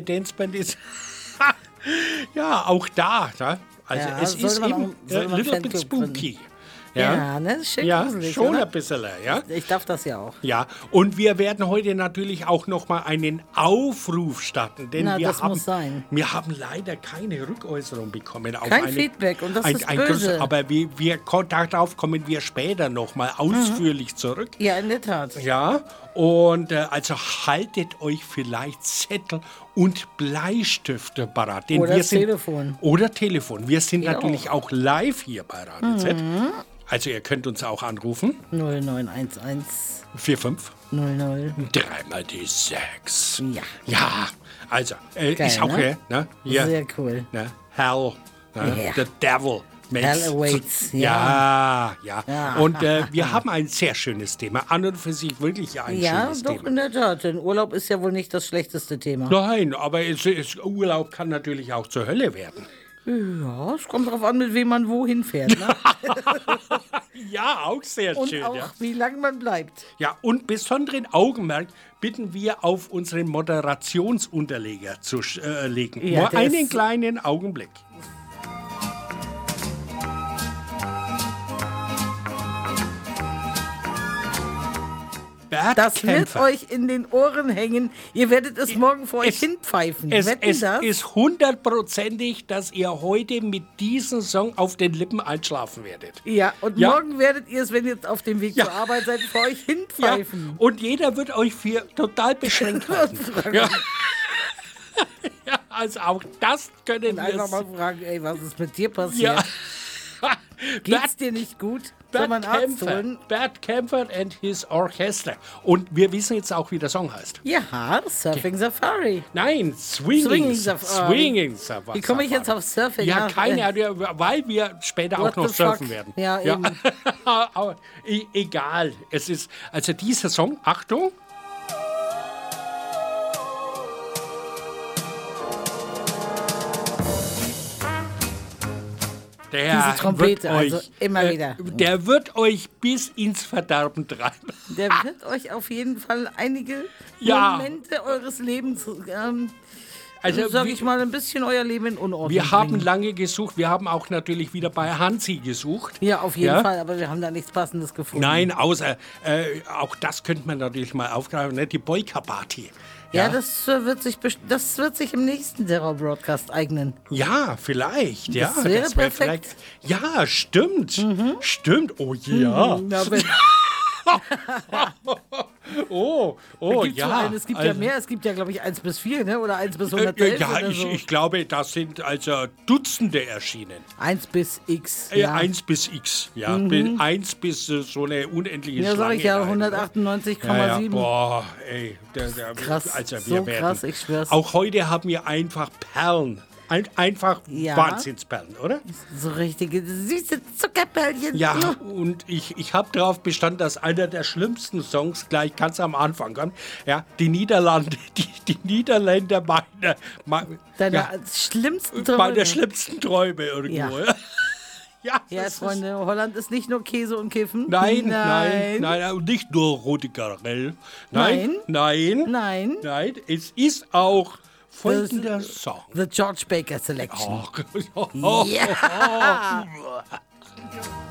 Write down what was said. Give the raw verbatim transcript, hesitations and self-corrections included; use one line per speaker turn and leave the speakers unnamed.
Danceband ist. Ja, auch da. Ne? Also
Ja,
es
sollte
ist
man
eben
auch- sollte
a
man
little bit
Fanclub gründen.
spooky.
Ja,
Ja,
ne? Schön
ja
gruselig,
schon
oder?
ein bisschen, ja.
Ich darf das ja auch.
Ja, und wir werden heute natürlich auch noch mal einen Aufruf starten, denn
Na,
wir
das
haben
muss sein.
wir haben leider keine Rückäußerung bekommen auf
Kein
eine,
Feedback und das
ein,
ist
ein
böse.
großes- aber wir, wir darauf kommen wir später noch mal ausführlich zurück.
Ja, in der Tat.
Ja, und äh, also haltet euch vielleicht Zettel und Bleistifte parat. Denn
Oder
wir sind,
Telefon.
Oder Telefon. Wir sind
Ja.
natürlich auch live hier bei Radio Z.
Mhm.
Also ihr könnt uns auch anrufen.
null neun eins eins
vier fünf
null null.
dreimal die sechs.
Ja.
Ja, also äh,
Geil,
ist auch
ne?
hier, ne? Hier,
Sehr cool.
ne? Hell, ne?
Ja.
The devil. makes-
Hell awaits,
Ja, ja.
Ja.
Und äh, wir haben ein sehr schönes Thema. An und für sich wirklich ein
Ja,
schönes
doch,
Thema.
in der Tat. Denn Urlaub ist ja wohl nicht das schlechteste Thema.
Nein, aber es, es, Urlaub kann natürlich auch zur Hölle werden.
Ja, es kommt drauf an, mit wem man wohin fährt. Ne?
Ja, auch sehr
Und
schön.
auch,
Ja.
wie lange man bleibt.
Ja, und besonderen Augenmerk bitten wir auf unseren Moderationsunterleger zu äh, legen.
Ja,
Nur
der
einen
ist-
kleinen Augenblick. Bert
Das wird
Kämpfer.
euch in den Ohren hängen. Ihr werdet es morgen vor euch
es-
hinpfeifen.
Es,
Wetten
es
das?
ist hundertprozentig, dass ihr heute mit diesem Song auf den Lippen einschlafen werdet.
Ja, und
Ja.
morgen werdet ihr es, wenn ihr jetzt auf dem Weg
Ja.
zur Arbeit seid, vor euch
Ja,
hinpfeifen.
und jeder wird euch für total beschränkt halten. Ja. Ja, also auch das können
Und
wir.
einfach mal fragen, ey, was ist mit dir passiert?
Ja.
Geht's dir nicht gut? Soll man
Bert
einen Arzt
Kämpfer,
holen?
Bert Kämpfer and his Orchestra. Und wir wissen jetzt auch, wie der Song heißt.
Ja, Surfing Safari.
Nein, Swinging,
Swinging
Safari.
Safari.
Swinging Safari.
Wie komme ich jetzt auf Surfing?
Ja,
Ach,
keine
äh,
Ahnung, weil wir später
What
auch noch
the
surfen
fuck?
werden.
Ja, eben.
Aber e egal. Es ist, also dieser Song, Achtung. Der
Diese Trompete,
wird
also
euch,
immer
äh,
wieder.
Der wird euch bis ins Verderben treiben.
Der wird euch auf jeden Fall einige
Ja.
Momente eures Lebens, ähm,
Also
also, sag
wie-
ich mal, ein bisschen euer Leben in Unordnung
Wir haben
bringen.
lange gesucht. Wir haben auch natürlich wieder bei Hansi gesucht.
Ja, auf jeden
Ja?
Fall, aber wir haben da nichts Passendes gefunden.
Nein, außer, äh, auch das könnte man natürlich mal aufgreifen, ne? Die Boyka-Party.
Ja, das äh, wird sich best- das wird sich im nächsten Terror-Broadcast eignen.
Ja, vielleicht. Ja,
Das wäre
wär
perfekt. Mhm.
vielleicht- Ja, stimmt. Stimmt. Oh ja.
Na, wenn,
Oh, oh
gibt's so
ja.
einen, es gibt ja
Also,
mehr, es gibt ja, glaube ich, eins bis vier, ne? Oder eins bis
Äh,
hundertelf
ja,
oder
ich,
so.
ich glaube, das sind also Dutzende erschienen.
eins bis X.
Äh,
Ja,
eins bis X. Ja, bis, eins bis äh, so eine unendliche
ja sag
Schlange.
ich ja,
dahin, ne?
hundertachtundneunzig Komma
Ja, ja,
sieben.
boah, ey. Der, der,
Krass,
also wir
so
werden,
krass, ich schwör's.
Auch heute haben wir einfach Perlen. Ein, einfach
Ja.
Wahnsinnsperlen, oder?
So richtige süße Zuckerbällchen.
Ja, und ich, ich habe darauf bestanden, dass einer der schlimmsten Songs gleich ganz am Anfang kommt. Ja, die Niederlande, die, die Niederländer meine, meine,
Deine
ja,
schlimmsten Träume.
meine schlimmsten Träume irgendwo.
Ja.
Ja, ja,
Ja,
das ist-
Freunde, Holland ist nicht nur Käse und Kiffen.
Nein, nein, nein, und nicht nur rote Karamell. Nein, nein,
Nein.
nein, es ist auch folgender Song.
The George Baker Selection.
Oh,
Ja.